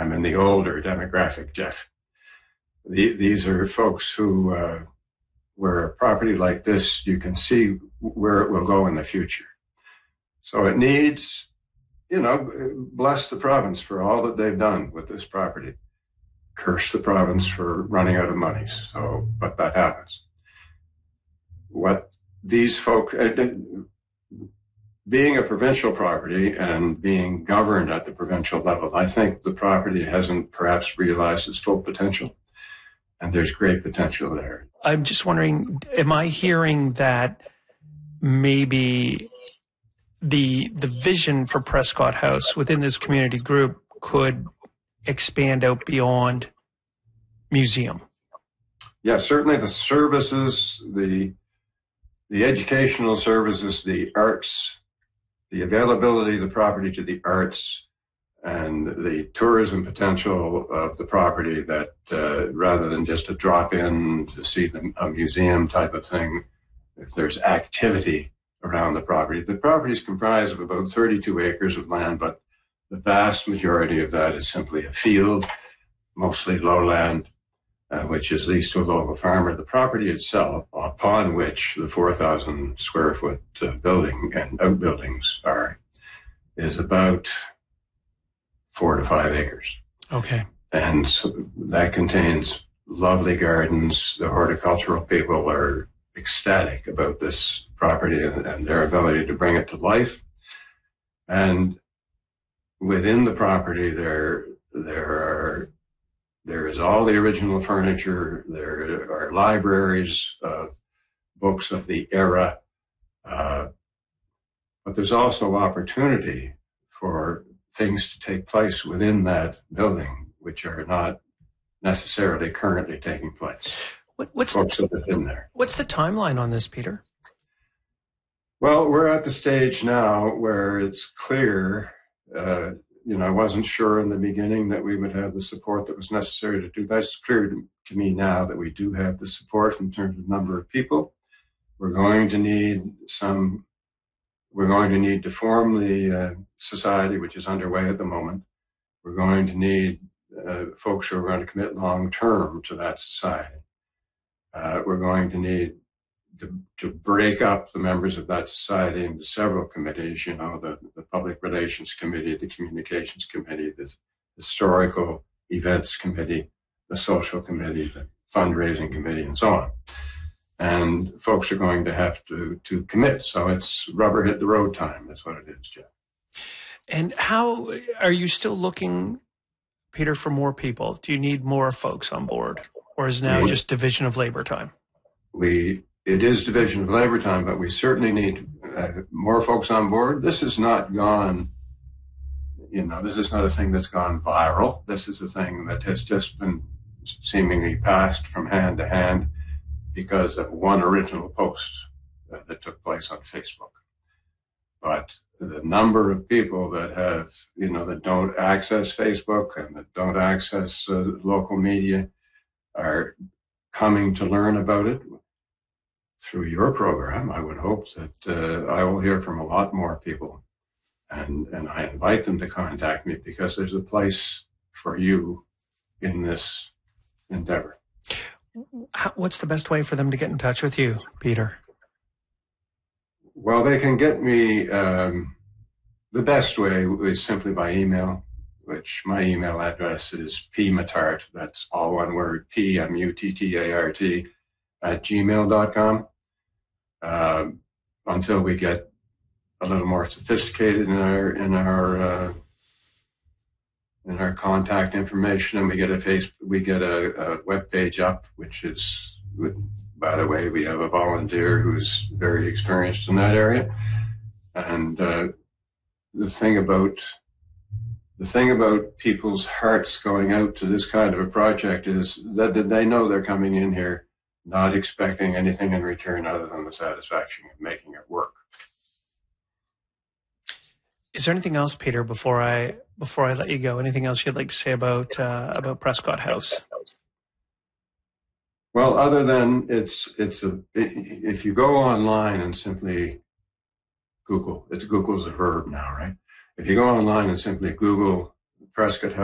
I'm in the older demographic, Jeff. These are folks who, where a property like this, you can see where it will go in the future. So it needs, bless the province for all that they've done with this property. Curse the province for running out of money. But that happens. What these folk, being a provincial property and being governed at the provincial level, I think the property hasn't perhaps realized its full potential. And there's great potential there. I'm just wondering, am I hearing that maybe the vision for Prescott House within this community group could expand out beyond museum? Yeah, certainly the services, the educational services, the arts, the availability of the property to the arts, and the tourism potential of the property that rather than just a drop-in to see a museum type of thing, if there's activity around the property. The property is comprised of about 32 acres of land, but the vast majority of that is simply a field, mostly lowland, which is leased to a local farmer. The property itself, upon which the 4,000 square foot building and outbuildings are, is about 4 to 5 acres. Okay. And so that contains lovely gardens. The horticultural people are ecstatic about this property and their ability to bring it to life. And within the property, there is all the original furniture. There are libraries of books of the era. But there's also opportunity for things to take place within that building, which are not necessarily currently taking place. What's the timeline on this, Peter? Well, we're at the stage now where it's clear, I wasn't sure in the beginning that we would have the support that was necessary to do that. It's clear to me now that we do have the support in terms of number of people. We're going to need to form the society, which is underway at the moment. We're going to need folks who are going to commit long term to that society. We're going to need to break up the members of that society into several committees, the Public Relations Committee, the Communications Committee, the Historical Events Committee, the Social Committee, the Fundraising Committee, and so on. And folks are going to have to commit. So it's rubber hit the road time. That's what it is, Jeff. And how are you still looking, Peter, for more people? Do you need more folks on board? Or is now just division of labor time? It is division of labor time, but we certainly need more folks on board. This has not gone, this is not a thing that's gone viral. This is a thing that has just been seemingly passed from hand to hand because of one original post that took place on Facebook. But the number of people that have, that don't access Facebook and that don't access local media are coming to learn about it through your program. I would hope that I will hear from a lot more people, and I invite them to contact me because there's a place for you in this endeavor. What's the best way for them to get in touch with you, Peter? Well, they can get me, the best way is simply by email, which my email address is pmuttart, that's all one word, P-M-U-T-T-A-R-T, @gmail.com. Until we get a little more sophisticated in our contact information, and we get a web page up, which is, by the way, we have a volunteer who's very experienced in that area. And the thing about people's hearts going out to this kind of a project is that they know they're coming in here not expecting anything in return other than the satisfaction of making it work. Is there anything else, Peter, before I let you go? Anything else you'd like to say about Prescott House? Well, other than if you go online and simply Google's a verb now, right? If you go online and simply Google Prescott House